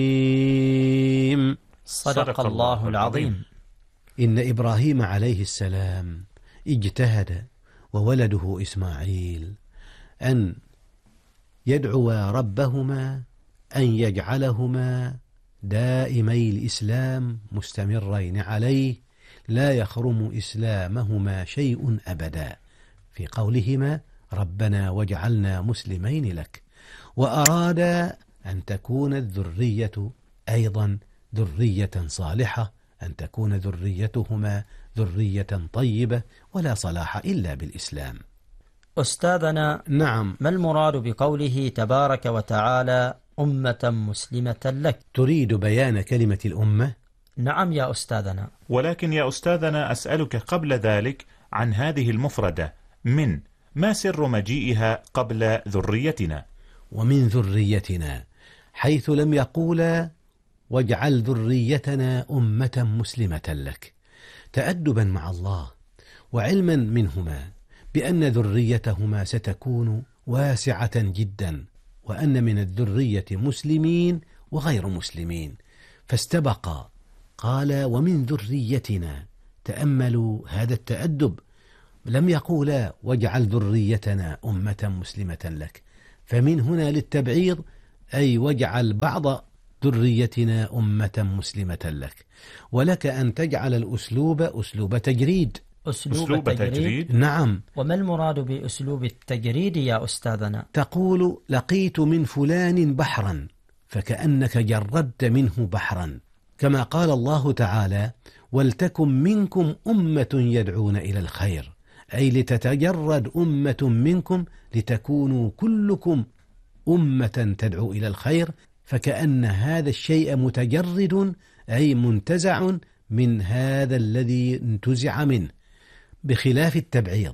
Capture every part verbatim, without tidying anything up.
صدق الله العظيم. إن إبراهيم عليه السلام اجتهد وولده إسماعيل أن يدعو ربهما أن يجعلهما دائمي الإسلام مستمرين عليه لا يخرم إسلامهما شيء أبدا، في قولهما ربنا واجعلنا مسلمين لك، وأراد أن تكون الذرية أيضا ذرية صالحة، أن تكون ذريتهما ذرية طيبة، ولا صلاح إلا بالإسلام. أستاذنا، نعم، ما المراد بقوله تبارك وتعالى أمة مسلمة لك؟ تريد بيان كلمة الأمة؟ نعم يا أستاذنا. ولكن يا أستاذنا أسألك قبل ذلك عن هذه المفردة من، ما سر مجيئها قبل ذريتنا؟ ومن ذريتنا، حيث لم يقول واجعل ذريتنا أمة مسلمة لك، تأدبا مع الله وعلما منهما بأن ذريتهما ستكون واسعة جدا، وأن من الذرية مسلمين وغير مسلمين، فاستبقى قال ومن ذريتنا. تأملوا هذا التأدب، لم يقولا واجعل ذريتنا أمة مسلمة لك، فمن هنا للتبعيض، أي واجعل بعض ذريتنا أمة مسلمة لك، ولك أن تجعل الأسلوب أسلوب تجريد. أسلوب, أسلوب تجريد. تجريد؟ نعم. وما المراد بأسلوب التجريد يا أستاذنا؟ تقول لقيت من فلان بحرا، فكأنك جردت منه بحرا، كما قال الله تعالى ولتكن منكم أمة يدعون إلى الخير، أي لتتجرد أمة منكم لتكونوا كلكم أمة تدعو إلى الخير، فكأن هذا الشيء متجرد، أي منتزع من هذا الذي انتزع منه، بخلاف التبعيض.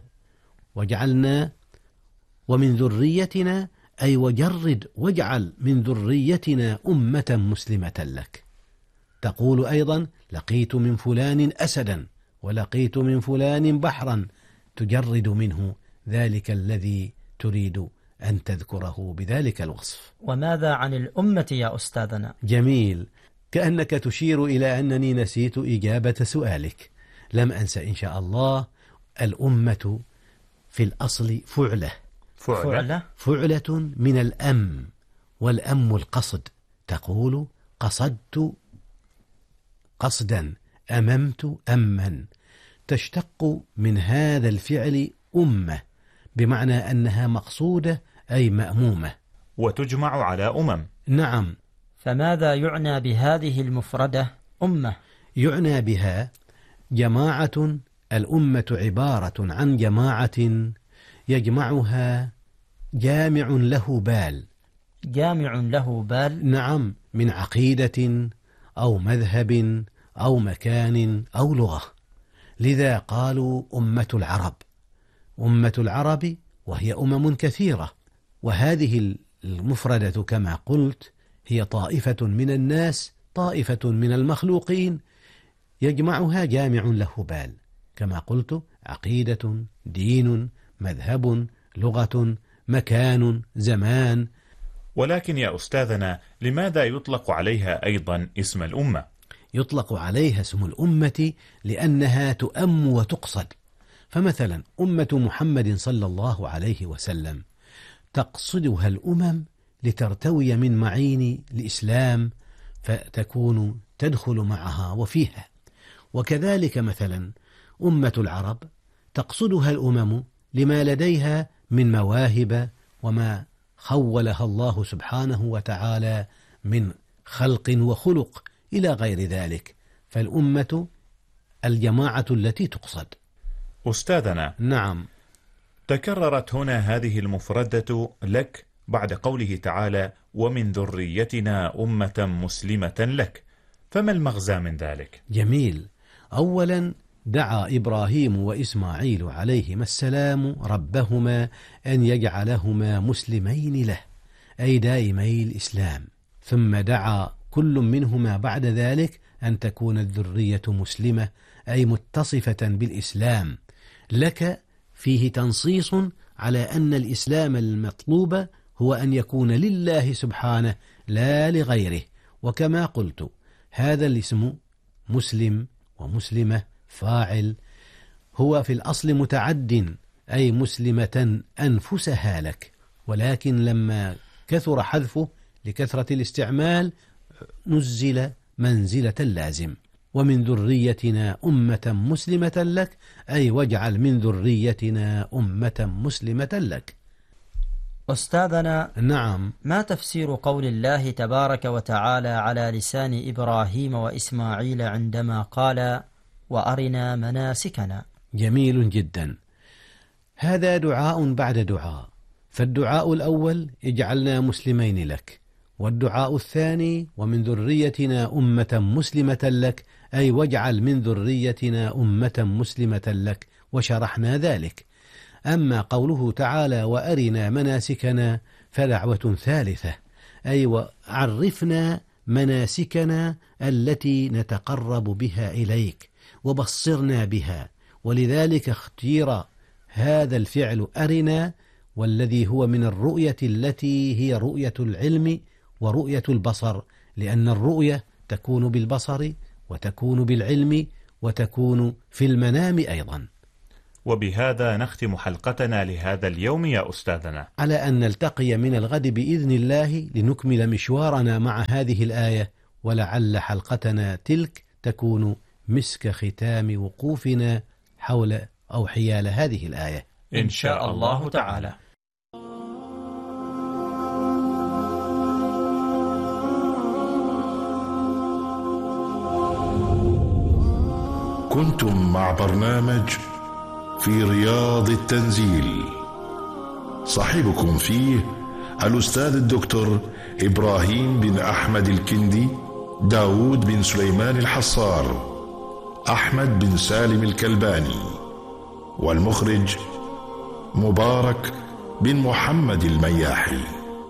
وجعلنا ومن ذريتنا، أي وجرد واجعل من ذريتنا أمة مسلمة لك. تقول أيضا لقيت من فلان أسدا، ولقيت من فلان بحرا، تجرد منه ذلك الذي تريد أن تذكره بذلك الوصف. وماذا عن الأمة يا أستاذنا؟ جميل، كأنك تشير إلى أنني نسيت إجابة سؤالك. لم أنسى إن شاء الله. الأمة في الأصل فعلة فعلة فعلة من الأم، والأم القصد. تقول قصدت قصدا، أممت أما، تشتق من هذا الفعل أمة، بمعنى أنها مقصودة أي مأمومة، وتجمع على أمم. نعم. فماذا يعنى بهذه المفردة أمة؟ يعنى بها جماعة. الأمة عبارة عن جماعة يجمعها جامع له بال. جامع له بال؟ نعم، من عقيدة أو مذهب أو مكان أو لغة. لذا قالوا أمة العرب. أمة العرب وهي أمم كثيرة، وهذه المفردة كما قلت هي طائفة من الناس، طائفة من المخلوقين، يجمعها جامع له بال، كما قلت عقيدة، دين، مذهب، لغة، مكان، زمان. ولكن يا أستاذنا، لماذا يطلق عليها أيضا اسم الأمة؟ يطلق عليها اسم الأمة لأنها تؤم وتقصد. فمثلا أمة محمد صلى الله عليه وسلم تقصدها الأمم لترتوي من معين الإسلام، فتكون تدخل معها وفيها. وكذلك مثلا أمة العرب تقصدها الأمم لما لديها من مواهب وما خولها الله سبحانه وتعالى من خلق وخلق إلى غير ذلك، فالأمة الجماعة التي تقصد. أستاذنا، نعم. تكررت هنا هذه المفردة لك بعد قوله تعالى ومن ذريتنا أمة مسلمة لك، فما المغزى من ذلك؟ جميل. أولا دعا إبراهيم وإسماعيل عليهما السلام ربهما أن يجعلهما مسلمين له، أي دائمي الإسلام، ثم دعا كل منهما بعد ذلك أن تكون الذرية مسلمة، أي متصفة بالإسلام. لك فيه تنصيص على أن الإسلام المطلوب هو أن يكون لله سبحانه لا لغيره، وكما قلت هذا الاسم مسلم ومسلمة فاعل هو في الأصل متعد، أي مسلمة أنفسها لك، ولكن لما كثر حذفه لكثرة الاستعمال نزل منزلة اللازم. ومن ذريتنا أمة مسلمة لك، أي واجعل من ذريتنا أمة مسلمة لك. أستاذنا، نعم، ما تفسير قول الله تبارك وتعالى على لسان إبراهيم وإسماعيل عندما قال وأرنا مناسكنا؟ جميل جدا. هذا دعاء بعد دعاء، فالدعاء الأول اجعلنا مسلمين لك، والدعاء الثاني ومن ذريتنا أمة مسلمة لك، أي واجعل من ذريتنا أمة مسلمة لك، وشرحنا ذلك. أما قوله تعالى وأرنا مناسكنا فدعوة ثالثة، أي وعرفنا مناسكنا التي نتقرب بها إليك وبصرنا بها، ولذلك اختير هذا الفعل أرنا، والذي هو من الرؤية التي هي رؤية العلم ورؤية البصر، لأن الرؤية تكون بالبصر وتكون بالعلم وتكون في المنام أيضا. وبهذا نختم حلقتنا لهذا اليوم يا أستاذنا، على أن نلتقي من الغد بإذن الله لنكمل مشوارنا مع هذه الآية، ولعل حلقتنا تلك تكون مسك ختام وقوفنا حول أو حيال هذه الآية إن شاء الله تعالى. كنتم مع برنامج في رياض التنزيل، صاحبكم فيه الأستاذ الدكتور إبراهيم بن أحمد الكندي، داود بن سليمان الحصار، أحمد بن سالم الكلباني، والمخرج مبارك بن محمد المياحي.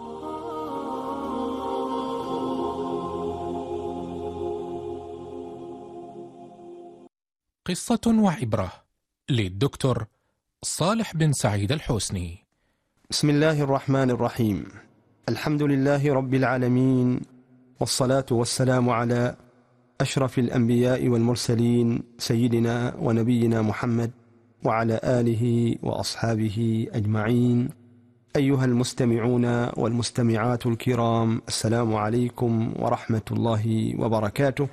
قصة وعبرة للدكتور صالح بن سعيد الحسني. بسم الله الرحمن الرحيم. الحمد لله رب العالمين، والصلاة والسلام على أشرف الأنبياء والمرسلين سيدنا ونبينا محمد وعلى آله وأصحابه أجمعين. أيها المستمعون والمستمعات الكرام، السلام عليكم ورحمة الله وبركاته،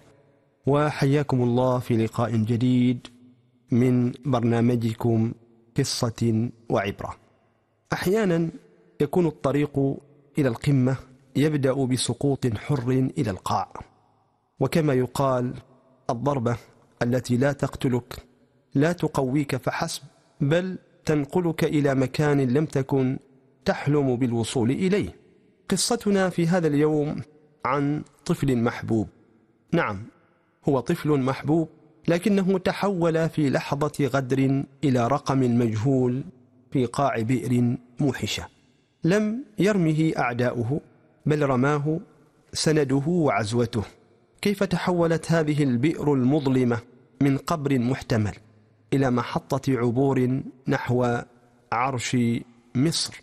وحياكم الله في لقاء جديد من برنامجكم قصة وعبرة. أحيانا يكون الطريق إلى القمة يبدأ بسقوط حر إلى القاع، وكما يقال الضربة التي لا تقتلك لا تقويك فحسب، بل تنقلك إلى مكان لم تكن تحلم بالوصول إليه. قصتنا في هذا اليوم عن طفل محبوب. نعم، هو طفل محبوب، لكنه تحول في لحظة غدر إلى رقم مجهول في قاع بئر موحشة. لم يرمه أعداؤه، بل رماه سنده وعزوته. كيف تحولت هذه البئر المظلمة من قبر محتمل إلى محطة عبور نحو عرش مصر؟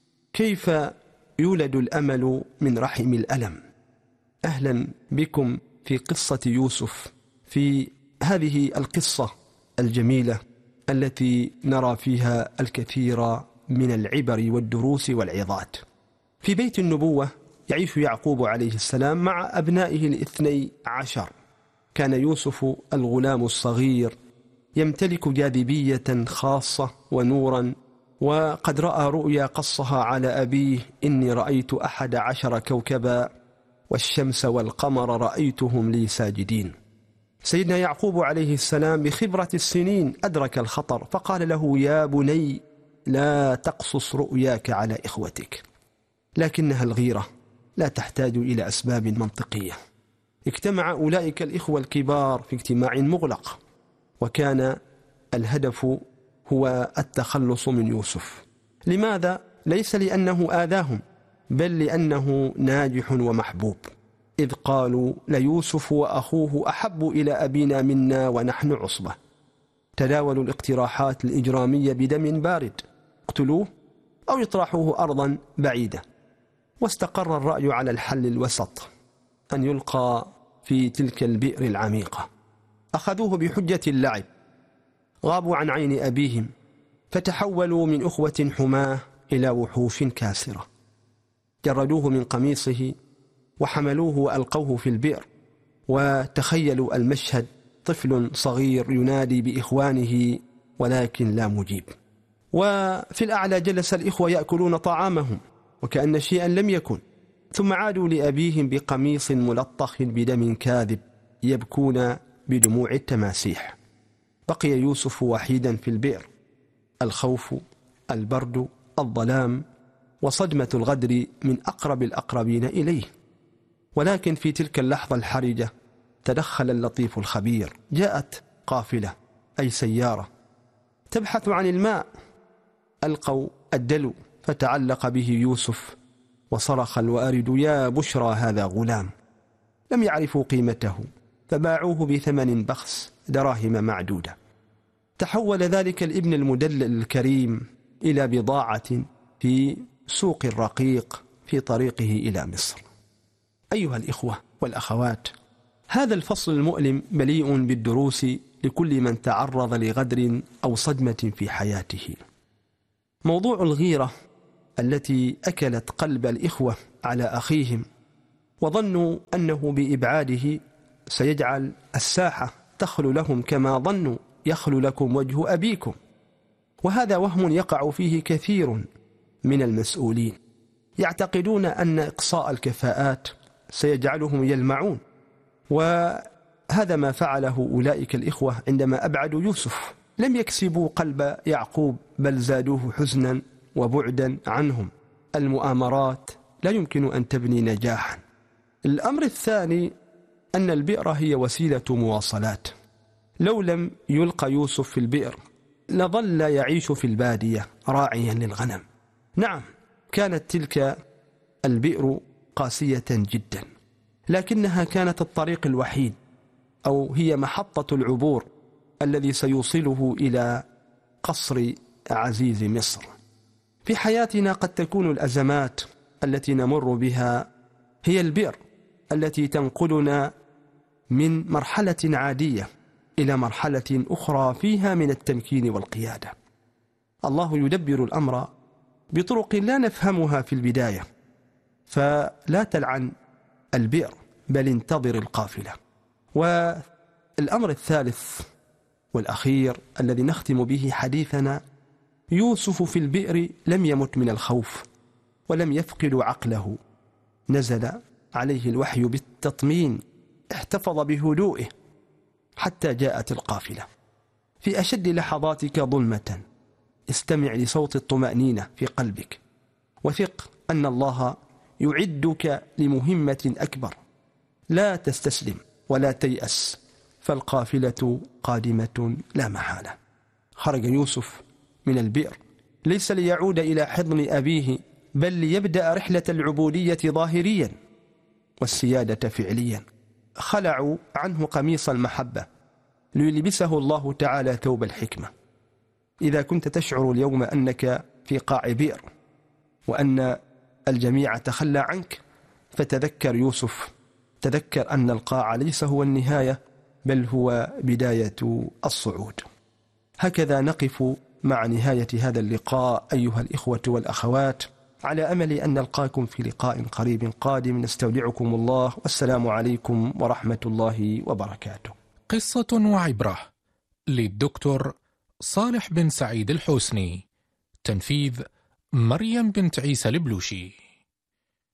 كيف يولد الأمل من رحم الألم؟ أهلا بكم في قصة يوسف، في هذه القصة الجميلة التي نرى فيها الكثير من العبر والدروس والعظات. في بيت النبوة يعيش يعقوب عليه السلام مع أبنائه الاثني عشر. كان يوسف الغلام الصغير يمتلك جاذبية خاصة ونورا، وقد رأى رؤيا قصها على أبيه: إني رأيت أحد عشر كوكبا والشمس والقمر رأيتهم لي ساجدين. سيدنا يعقوب عليه السلام بخبرة السنين أدرك الخطر، فقال له: يا بني لا تقصص رؤياك على إخوتك. لكنها الغيرة لا تحتاج إلى أسباب منطقية. اجتمع أولئك الإخوة الكبار في اجتماع مغلق، وكان الهدف هو التخلص من يوسف. لماذا؟ ليس لأنه آذاهم، بل لأنه ناجح ومحبوب. إذ قالوا: ليوسف وأخوه أحب إلى أبينا منا ونحن عصبة. تداولوا الاقتراحات الإجرامية بدم بارد: اقتلوه أو اطرحوه أرضا بعيدة. واستقر الرأي على الحل الوسط: أن يلقى في تلك البئر العميقة. أخذوه بحجة اللعب، غابوا عن عين أبيهم، فتحولوا من أخوة حماة إلى وحوش كاسرة. جردوه من قميصه وحملوه وألقوه في البئر، وتخيلوا المشهد: طفل صغير ينادي بإخوانه ولكن لا مجيب. وفي الأعلى جلس الإخوة يأكلون طعامهم وكأن شيئا لم يكن، ثم عادوا لأبيهم بقميص ملطخ بدم كاذب يبكون بدموع التماسيح. بقي يوسف وحيدا في البئر، الخوف، البرد، الظلام، وصدمة الغدر من أقرب الأقربين إليه. ولكن في تلك اللحظة الحرجة تدخل اللطيف الخبير. جاءت قافلة، أي سيارة، تبحث عن الماء. ألقوا الدلو فتعلق به يوسف، وصرخ الوارد: يا بشرى هذا غلام. لم يعرفوا قيمته فباعوه بثمن بخس، دراهم معدودة. تحول ذلك الابن المدلل الكريم إلى بضاعة في سوق الرقيق في طريقه إلى مصر. أيها الإخوة والأخوات، هذا الفصل المؤلم مليء بالدروس لكل من تعرض لغدر أو صدمة في حياته. موضوع الغيرة التي أكلت قلب الإخوة على أخيهم، وظنوا أنه بإبعاده سيجعل الساحة تخلو لهم كما ظنوا يخلو لكم وجه أبيكم. وهذا وهم يقع فيه كثير من المسؤولين، يعتقدون أن إقصاء الكفاءات سيجعلهم يلمعون، وهذا ما فعله أولئك الإخوة عندما أبعدوا يوسف. لم يكسبوا قلب يعقوب، بل زادوه حزنا وبعدا عنهم. المؤامرات لا يمكن أن تبني نجاحا. الأمر الثاني أن البئر هي وسيلة مواصلات. لو لم يلقى يوسف في البئر لظل يعيش في البادية راعيا للغنم. نعم، كانت تلك البئر قاسية جدا، لكنها كانت الطريق الوحيد، أو هي محطة العبور الذي سيوصله إلى قصر عزيز مصر. في حياتنا قد تكون الأزمات التي نمر بها هي البئر التي تنقلنا من مرحلة عادية إلى مرحلة أخرى فيها من التمكين والقيادة. الله يدبر الأمر بطرق لا نفهمها في البداية، فلا تلعن البئر بل انتظر القافلة. والأمر الثالث والأخير الذي نختم به حديثنا: يوسف في البئر لم يمت من الخوف ولم يفقد عقله. نزل عليه الوحي بالتطمين، احتفظ بهدوئه حتى جاءت القافلة. في أشد لحظاتك ظلمة استمع لصوت الطمأنينة في قلبك، وثق أن الله يعدك لمهمة أكبر. لا تستسلم ولا تيأس، فالقافلة قادمة لا محالة. خرج يوسف من البئر ليس ليعود إلى حضن أبيه، بل ليبدأ رحلة العبودية ظاهريا والسيادة فعليا. خلعوا عنه قميص المحبة ليلبسه الله تعالى ثوب الحكمة. إذا كنت تشعر اليوم أنك في قاع بئر وأن الجميع تخلى عنك، فتذكر يوسف، تذكر أن القاع ليس هو النهاية بل هو بداية الصعود. هكذا نقف مع نهاية هذا اللقاء أيها الإخوة والأخوات، على أمل أن نلقاكم في لقاء قريب قادم. نستودعكم الله، والسلام عليكم ورحمة الله وبركاته. قصة وعبرة للدكتور صالح بن سعيد الحوسني، تنفيذ مريم بنت عيسى البلوشي.